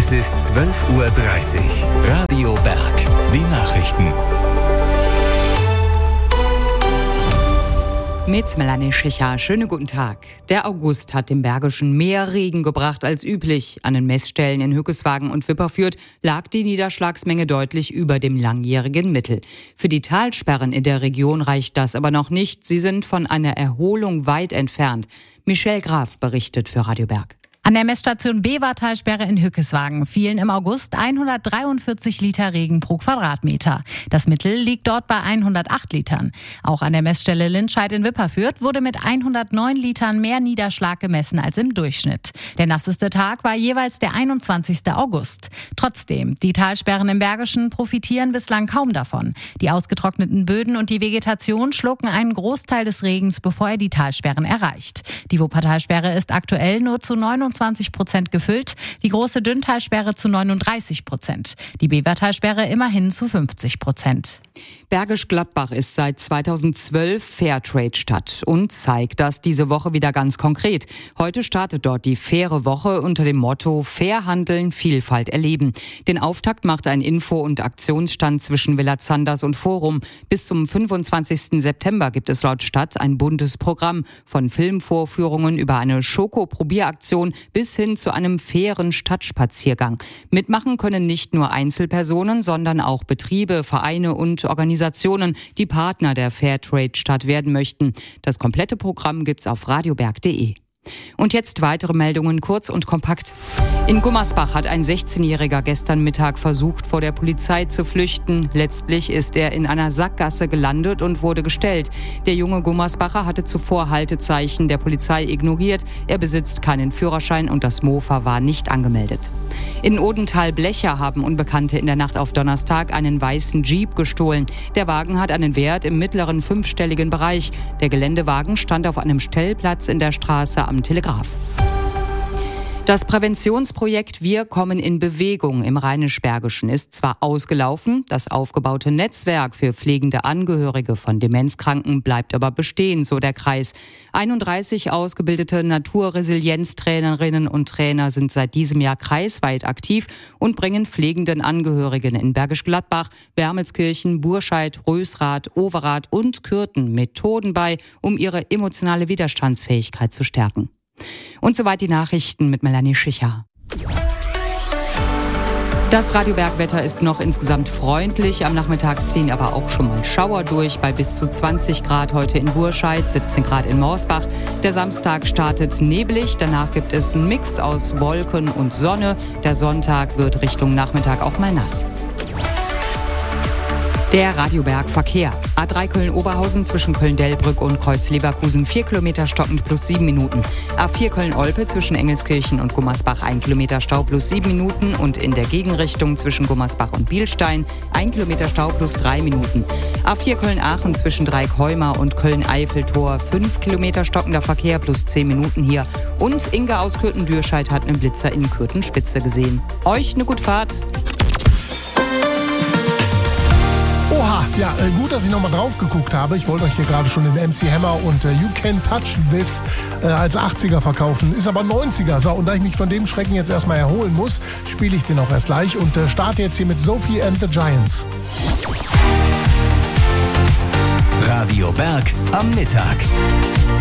Es ist 12:30 Uhr. Radio Berg. Die Nachrichten. Mit Melanie Schicher. Schönen guten Tag. Der August hat dem Bergischen mehr Regen gebracht als üblich. An den Messstellen in Hückeswagen und Wipperfürth lag die Niederschlagsmenge deutlich über dem langjährigen Mittel. Für die Talsperren in der Region reicht das aber noch nicht. Sie sind von einer Erholung weit entfernt. Michelle Graf berichtet für Radio Berg. An der Messstation Bever-Talsperre in Hückeswagen fielen im August 143 Liter Regen pro Quadratmeter. Das Mittel liegt dort bei 108 Litern. Auch an der Messstelle Lindscheid in Wipperfürth wurde mit 109 Litern mehr Niederschlag gemessen als im Durchschnitt. Der nasseste Tag war jeweils der 21. August. Trotzdem, die Talsperren im Bergischen profitieren bislang kaum davon. Die ausgetrockneten Böden und die Vegetation schlucken einen Großteil des Regens, bevor er die Talsperren erreicht. Die Wuppertalsperre ist aktuell nur zu 29% gefüllt, die große Dünntalsperre zu 39%, die Bevertalsperre immerhin zu 50%. Bergisch Gladbach ist seit 2012 Fairtrade-Stadt und zeigt das diese Woche wieder ganz konkret. Heute startet dort die Faire Woche unter dem Motto Fair handeln, Vielfalt erleben. Den Auftakt macht ein Info- und Aktionsstand zwischen Villa Zanders und Forum. Bis zum 25. September gibt es laut Stadt ein buntes Programm von Filmvorführungen über eine Schoko-Probieraktion bis hin zu einem fairen Stadtspaziergang. Mitmachen können nicht nur Einzelpersonen, sondern auch Betriebe, Vereine und Organisationen, die Partner der Fairtrade-Stadt werden möchten. Das komplette Programm gibt's auf radioberg.de. Und jetzt weitere Meldungen kurz und kompakt. In Gummersbach hat ein 16-Jähriger gestern Mittag versucht, vor der Polizei zu flüchten. Letztlich ist er in einer Sackgasse gelandet und wurde gestellt. Der junge Gummersbacher hatte zuvor Haltezeichen der Polizei ignoriert. Er besitzt keinen Führerschein und das Mofa war nicht angemeldet. In Odenthal-Blecher haben Unbekannte in der Nacht auf Donnerstag einen weißen Jeep gestohlen. Der Wagen hat einen Wert im mittleren fünfstelligen Bereich. Der Geländewagen stand auf einem Stellplatz in der Straße am Telegraph. Das Präventionsprojekt Wir kommen in Bewegung im Rheinisch-Bergischen ist zwar ausgelaufen, das aufgebaute Netzwerk für pflegende Angehörige von Demenzkranken bleibt aber bestehen, so der Kreis. 31 ausgebildete Naturresilienztrainerinnen und Trainer sind seit diesem Jahr kreisweit aktiv und bringen pflegenden Angehörigen in Bergisch Gladbach, Wermelskirchen, Burscheid, Rösrath, Overath und Kürten Methoden bei, um ihre emotionale Widerstandsfähigkeit zu stärken. Und soweit die Nachrichten mit Melanie Schicher. Das Radio Berg-Wetter ist noch insgesamt freundlich. Am Nachmittag ziehen aber auch schon mal Schauer durch bei bis zu 20 Grad heute in Burscheid, 17 Grad in Morsbach. Der Samstag startet neblig, danach gibt es einen Mix aus Wolken und Sonne. Der Sonntag wird Richtung Nachmittag auch mal nass. Der Radio Berg Verkehr. A3 Köln-Oberhausen zwischen Köln-Delbrück und Kreuz-Leverkusen 4 Kilometer stockend plus 7 Minuten. A4 Köln-Olpe zwischen Engelskirchen und Gummersbach 1 Kilometer Stau plus 7 Minuten und in der Gegenrichtung zwischen Gummersbach und Bielstein 1 Kilometer Stau plus 3 Minuten. A4 Köln-Aachen zwischen Dreieckheumar und Köln-Eiffeltor 5 Kilometer stockender Verkehr plus 10 Minuten hier. Und Inge aus Kürten-Dürscheid hat einen Blitzer in Kürten-Spitze gesehen. Euch eine gute Fahrt. Oha, ja, gut, dass ich nochmal drauf geguckt habe. Ich wollte euch hier gerade schon den MC Hammer und You Can Touch This als 80er verkaufen. Ist aber 90er. So, und da ich mich von dem Schrecken jetzt erstmal erholen muss, spiele ich den auch erst gleich und starte jetzt hier mit Sophie and the Giants. Radio Berg am Mittag.